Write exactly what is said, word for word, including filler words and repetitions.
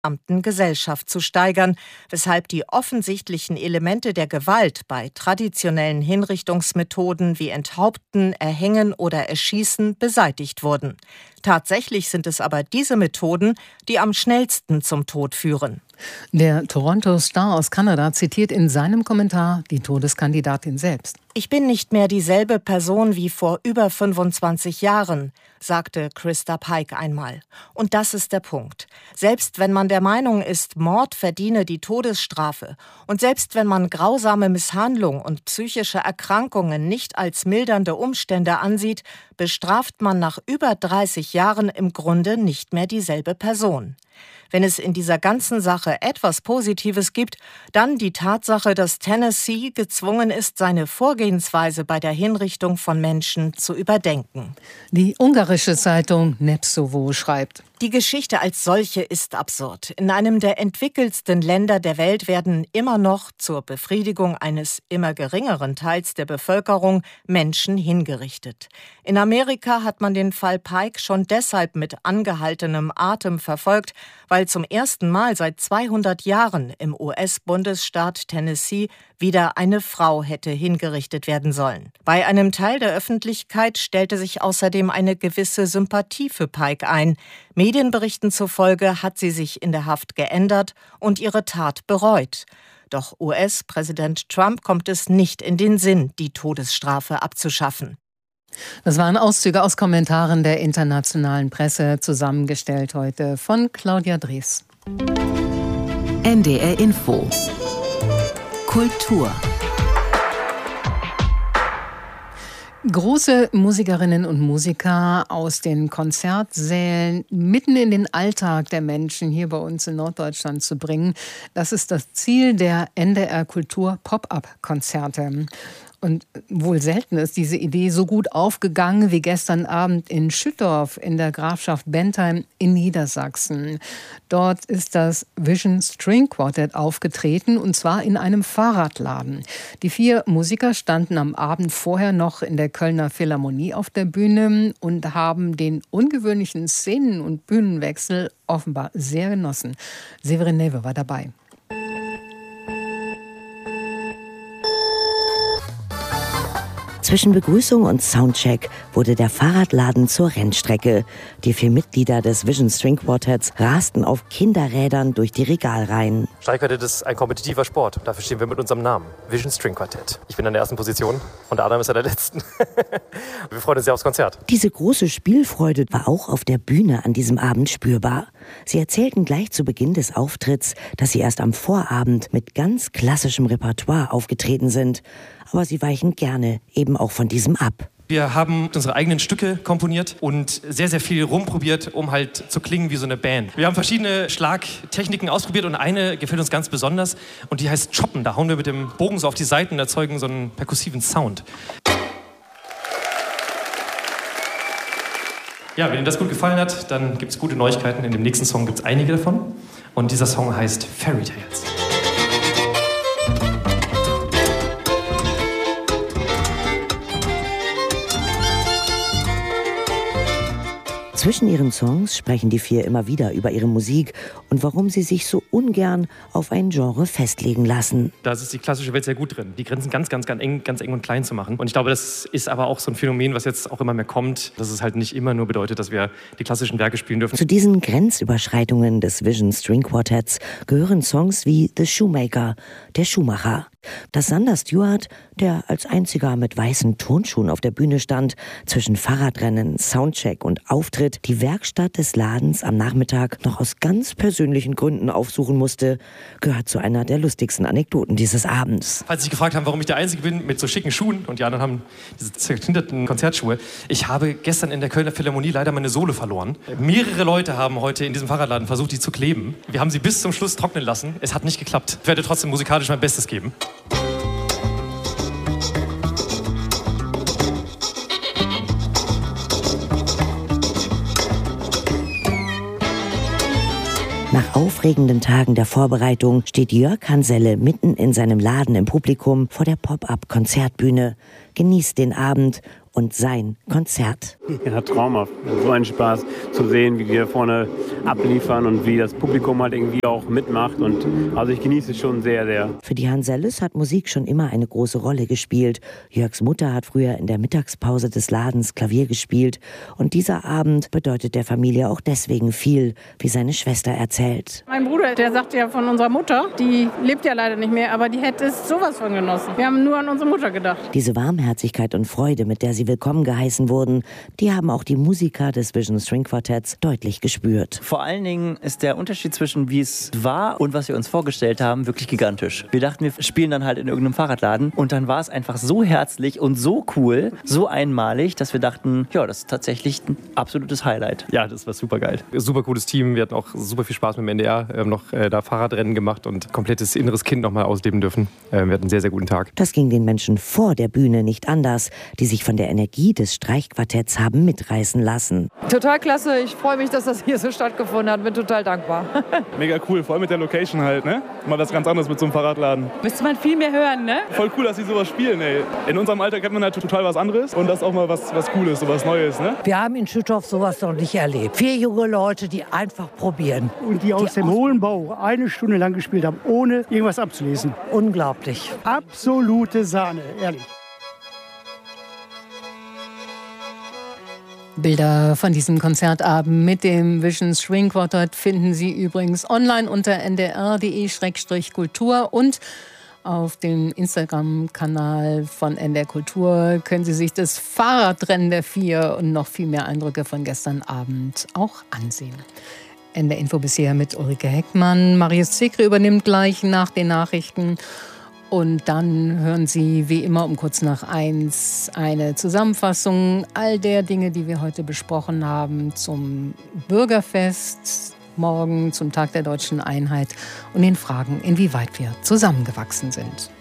gesamten Gesellschaft zu steigern, weshalb die offensichtlichen Elemente der Gewalt bei traditionellen Hinrichtungsmethoden wie Enthaupten, Erhängen oder Erschießen beseitigt wurden. Tatsächlich sind es aber diese Methoden, die am schnellsten zum Tod führen. Der Toronto Star aus Kanada zitiert in seinem Kommentar die Todeskandidatin selbst. Ich bin nicht mehr dieselbe Person wie vor über fünfundzwanzig Jahren, sagte Krista Pike einmal. Und das ist der Punkt. Selbst wenn man der Meinung ist, Mord verdiene die Todesstrafe und selbst wenn man grausame Misshandlung und psychische Erkrankungen nicht als mildernde Umstände ansieht, bestraft man nach über dreißig Jahren im Grunde nicht mehr dieselbe Person. Wenn es in dieser ganzen Sache etwas Positives gibt, dann die Tatsache, dass Tennessee gezwungen ist, seine Vorgehensweise bei der Hinrichtung von Menschen zu überdenken. Die ungarische Zeitung Népszava schreibt: Die Geschichte als solche ist absurd. In einem der entwickelsten Länder der Welt werden immer noch zur Befriedigung eines immer geringeren Teils der Bevölkerung Menschen hingerichtet. In Amerika hat man den Fall Pike schon deshalb mit angehaltenem Atem verfolgt, weil zum ersten Mal seit zweihundert Jahren im U S-Bundesstaat Tennessee wieder eine Frau hätte hingerichtet werden sollen. Bei einem Teil der Öffentlichkeit stellte sich außerdem eine gewisse Sympathie für Pike ein. Medienberichten zufolge hat sie sich in der Haft geändert und ihre Tat bereut. Doch U S-Präsident Trump kommt es nicht in den Sinn, die Todesstrafe abzuschaffen. Das waren Auszüge aus Kommentaren der internationalen Presse, zusammengestellt heute von Claudia Drees. N D R Info Kultur. Große Musikerinnen und Musiker aus den Konzertsälen mitten in den Alltag der Menschen hier bei uns in Norddeutschland zu bringen, das ist das Ziel der N D R Kultur Pop-up-Konzerte. Und wohl selten ist diese Idee so gut aufgegangen wie gestern Abend in Schüttorf in der Grafschaft Bentheim in Niedersachsen. Dort ist das Vision String Quartet aufgetreten, und zwar in einem Fahrradladen. Die vier Musiker standen am Abend vorher noch in der Kölner Philharmonie auf der Bühne und haben den ungewöhnlichen Szenen- und Bühnenwechsel offenbar sehr genossen. Severin Newe war dabei. Zwischen Begrüßung und Soundcheck wurde der Fahrradladen zur Rennstrecke. Die vier Mitglieder des Vision String Quartets rasten auf Kinderrädern durch die Regalreihen. Streichquartett ist ein kompetitiver Sport. Dafür stehen wir mit unserem Namen. Vision String Quartett. Ich bin an der ersten Position und Adam ist an der letzten. Wir freuen uns sehr aufs Konzert. Diese große Spielfreude war auch auf der Bühne an diesem Abend spürbar. Sie erzählten gleich zu Beginn des Auftritts, dass sie erst am Vorabend mit ganz klassischem Repertoire aufgetreten sind. Aber sie weichen gerne eben auch von diesem ab. Wir haben unsere eigenen Stücke komponiert und sehr, sehr viel rumprobiert, um halt zu klingen wie so eine Band. Wir haben verschiedene Schlagtechniken ausprobiert und eine gefällt uns ganz besonders und die heißt Choppen. Da hauen wir mit dem Bogen so auf die Saiten und erzeugen so einen perkussiven Sound. Ja, wenn Ihnen das gut gefallen hat, dann gibt es gute Neuigkeiten. In dem nächsten Song gibt es einige davon und dieser Song heißt Fairy Tales. Zwischen ihren Songs sprechen die vier immer wieder über ihre Musik und warum sie sich so ungern auf ein Genre festlegen lassen. Da ist die klassische Welt sehr gut drin, die Grenzen ganz, ganz, ganz eng, ganz eng und klein zu machen. Und ich glaube, das ist aber auch so ein Phänomen, was jetzt auch immer mehr kommt, dass es halt nicht immer nur bedeutet, dass wir die klassischen Werke spielen dürfen. Zu diesen Grenzüberschreitungen des Vision String Quartetts gehören Songs wie The Shoemaker, der Schuhmacher. Dass Sander Stewart, der als einziger mit weißen Turnschuhen auf der Bühne stand, zwischen Fahrradrennen, Soundcheck und Auftritt die Werkstatt des Ladens am Nachmittag noch aus ganz persönlichen Gründen aufsuchen musste, gehört zu einer der lustigsten Anekdoten dieses Abends. Falls Sie sich gefragt haben, warum ich der Einzige bin mit so schicken Schuhen und die anderen haben diese zerknitterten Konzertschuhe. Ich habe gestern in der Kölner Philharmonie leider meine Sohle verloren. Mehrere Leute haben heute in diesem Fahrradladen versucht, die zu kleben. Wir haben sie bis zum Schluss trocknen lassen. Es hat nicht geklappt. Ich werde trotzdem musikalisch mein Bestes geben. Nach aufregenden Tagen der Vorbereitung steht Jörg Hanselle mitten in seinem Laden im Publikum vor der Pop-up-Konzertbühne, genießt den Abend und sein Konzert. Ja, traumhaft. So ein Spaß zu sehen, wie wir vorne abliefern und wie das Publikum halt irgendwie auch mitmacht. Und also ich genieße es schon sehr, sehr. Für die Hansellis hat Musik schon immer eine große Rolle gespielt. Jörgs Mutter hat früher in der Mittagspause des Ladens Klavier gespielt. Und dieser Abend bedeutet der Familie auch deswegen viel, wie seine Schwester erzählt. Mein Bruder, der sagt ja von unserer Mutter, die lebt ja leider nicht mehr, aber die hätte es sowas von genossen. Wir haben nur an unsere Mutter gedacht. Diese Warmherzigkeit und Freude, mit der sie willkommen geheißen wurden, die haben auch die Musiker des Vision String Quartetts deutlich gespürt. Vor allen Dingen ist der Unterschied zwischen wie es war und was wir uns vorgestellt haben wirklich gigantisch. Wir dachten, wir spielen dann halt in irgendeinem Fahrradladen und dann war es einfach so herzlich und so cool, so einmalig, dass wir dachten, ja, das ist tatsächlich ein absolutes Highlight. Ja, das war super geil. Super cooles Team, wir hatten auch super viel Spaß mit dem N D R, wir haben noch äh, da Fahrradrennen gemacht und komplettes inneres Kind noch mal ausleben dürfen. Äh, wir hatten einen sehr, sehr guten Tag. Das ging den Menschen vor der Bühne nicht anders, die sich von der Energie des Streichquartetts haben mitreißen lassen. Total klasse, ich freue mich, dass das hier so stattgefunden hat, bin total dankbar. Mega cool, vor allem mit der Location halt, ne? Mal was ganz anderes mit so einem Fahrradladen. Müsste man viel mehr hören, ne? Voll cool, dass sie sowas spielen, ey. In unserem Alter kennt man halt total was anderes und das ist auch mal was, was Cooles, so was Neues, ne? Wir haben in Schüttorf sowas noch nicht erlebt. Vier junge Leute, die einfach probieren. Und die aus die dem aus hohlen Bauch eine Stunde lang gespielt haben, ohne irgendwas abzulesen. Unglaublich. Absolute Sahne, ehrlich. Bilder von diesem Konzertabend mit dem Vision String Quartett finden Sie übrigens online unter n d r punkt d e slash kultur und auf dem Instagram-Kanal von N D R Kultur können Sie sich das Fahrradrennen der Vier und noch viel mehr Eindrücke von gestern Abend auch ansehen. N D R Info bisher mit Ulrike Heckmann. Marius Zekre übernimmt gleich nach den Nachrichten. Und dann hören Sie wie immer um kurz nach eins eine Zusammenfassung all der Dinge, die wir heute besprochen haben zum Bürgerfest, morgen zum Tag der Deutschen Einheit und den Fragen, inwieweit wir zusammengewachsen sind.